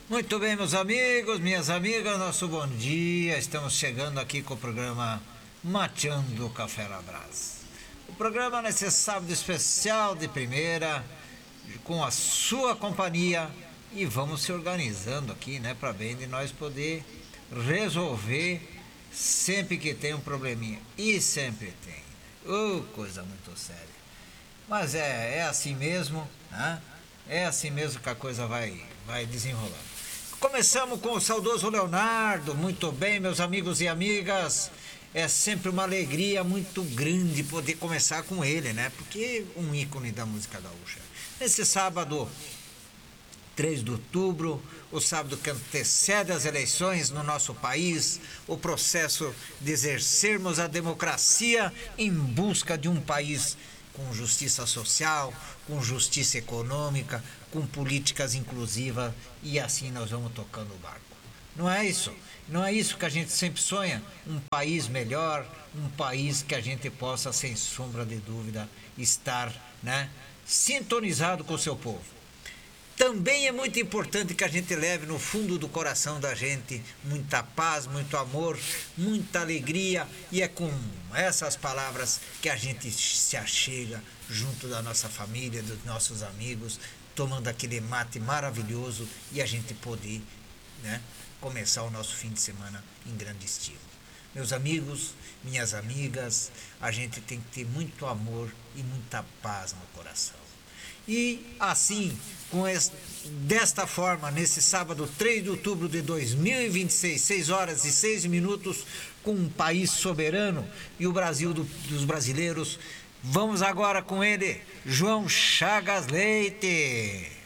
Muito bem, meus amigos, minhas amigas, nosso bom dia. Estamos chegando aqui com o programa Mateando o Café na Brasa. O programa nesse sábado especial de primeira, com a sua companhia, e vamos se organizando aqui, né, para bem de nós poder resolver sempre que tem um probleminha. E sempre tem. Coisa muito séria. Mas é assim mesmo, né? É assim mesmo que a coisa vai desenrolando. Começamos com o saudoso Leonardo. Muito bem, meus amigos e amigas. É sempre uma alegria muito grande poder começar com ele, né? Porque um ícone da música gaúcha. Nesse sábado, 3 de outubro, o sábado que antecede as eleições no nosso país, o processo de exercermos a democracia em busca de um país com justiça social, com justiça econômica, com políticas inclusivas, e assim nós vamos tocando o barco. Não é isso? Não é isso que a gente sempre sonha? Um país melhor, um país que a gente possa, sem sombra de dúvida, estar, né, sintonizado com o seu povo. Também é muito importante que a gente leve no fundo do coração da gente muita paz, muito amor, muita alegria, e é com essas palavras que a gente se achega junto da nossa família, dos nossos amigos, tomando aquele mate maravilhoso, e a gente poder, né, começar o nosso fim de semana em grande estilo. Meus amigos, minhas amigas, a gente tem que ter muito amor e muita paz no coração. E assim, desta forma, nesse sábado 3 de outubro de 2026, 6 horas e 6 minutos, com um país soberano e o Brasil dos brasileiros, vamos agora com ele, João Chagas Leite.